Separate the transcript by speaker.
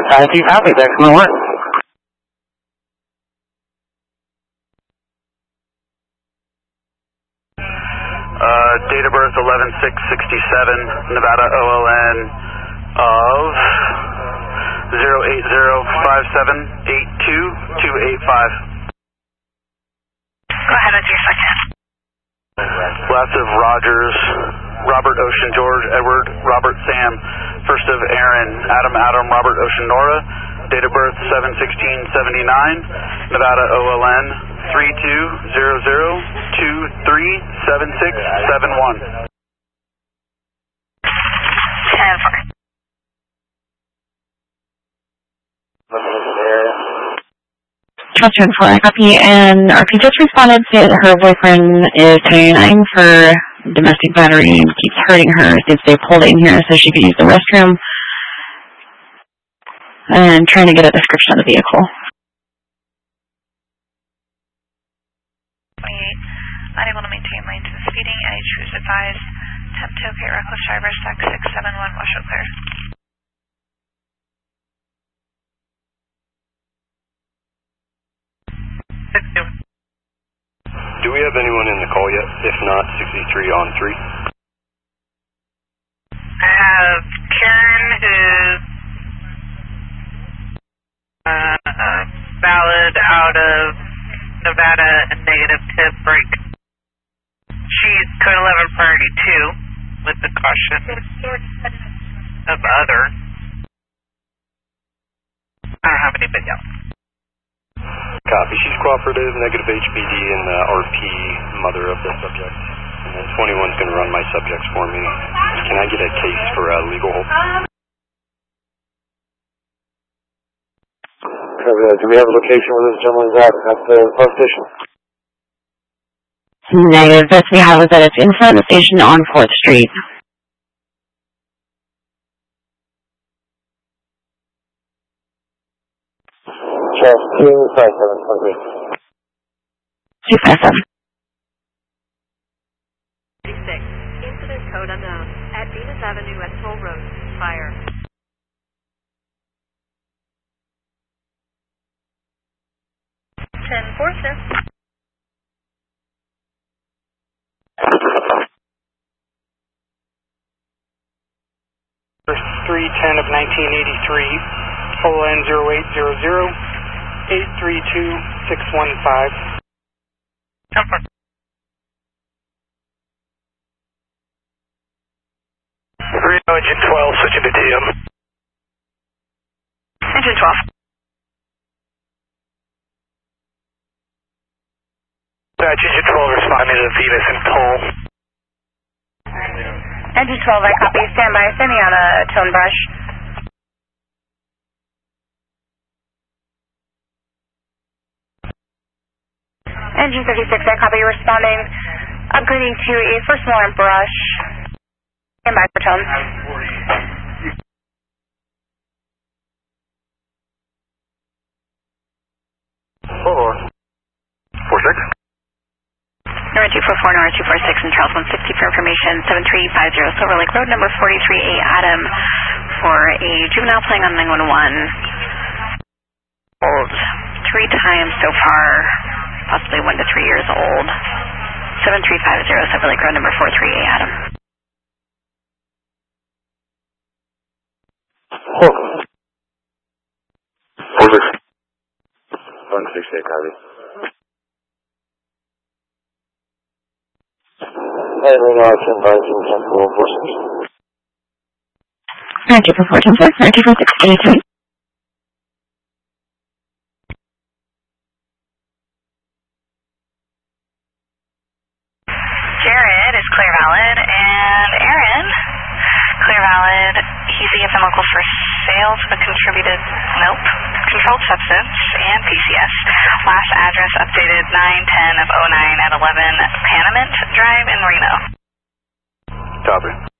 Speaker 1: 2 copy, that's going to work.
Speaker 2: Date of birth 11/6/67, Nevada OLN of 0805782-285.
Speaker 3: Go ahead with your second.
Speaker 2: Last of Rogers, Robert Ocean George, Edward, Robert Sam. First of Aaron, Adam, Robert Ocean Nora. Date of birth 7/16/79, Nevada OLN 3200237671.
Speaker 3: 10-4.
Speaker 4: 10-4, copy, and RP just responded saying that her boyfriend is paying for domestic battery and keeps hurting her since they pulled in here so she could use the restroom, and trying to get a description of the vehicle.
Speaker 3: 28, unable to maintain lane to speeding, any truth advised, attempt to locate reckless driver, stack 671, Washoe clear.
Speaker 5: Do we have anyone in the call yet? If not, 63 on 3.
Speaker 3: I have Karen, who's valid out of Nevada and negative tip break. She's code 11 priority 2 with the caution of other. I don't have anybody else.
Speaker 5: Copy. She's cooperative, negative HBD, and RP, mother of the subject. And then 21's going to run my subjects for me. Can I get a case for legal hold?
Speaker 1: Do we have a location where this gentleman is at the bus station?
Speaker 4: Negative. Best we have is that it's in front of the station on 4th Street.
Speaker 1: Check 257.
Speaker 4: 257.
Speaker 6: 36. Incident code unknown. At Venus Avenue at Toll Road. Fire.
Speaker 3: Ten 4, sir.
Speaker 7: First 310 of 1983, OLN 0800 832-615.
Speaker 3: 10-4.
Speaker 5: Engine 12, switching to DM.
Speaker 3: Engine 12.
Speaker 5: Engine 12 responding to Venus and Toll.
Speaker 3: Engine 12, I copy. Stand by. Send me on a tone brush. Engine 56, I copy. Responding. Upgrading to a first alarm brush. Stand by for tone.
Speaker 5: 46.
Speaker 3: Number 244, number 246 in Charles 160 for information. 7350 Silver Lake Road, number 43A Adam for a juvenile playing on 911. Old 3 times so far, possibly 1 to 3 years old. 7350 Silver Lake Road, number 43A Adam.
Speaker 1: 168, copy. Hey, Reno, I can buy some central forces.
Speaker 4: 9244, 9246, 83.
Speaker 3: Jared is clear valid, and Aaron, clear valid. He's EFM local for sales of a controlled substance, and PCS. Last address updated 9/10 of 09 at 11 Panamint Drive in Reno.
Speaker 5: Copy.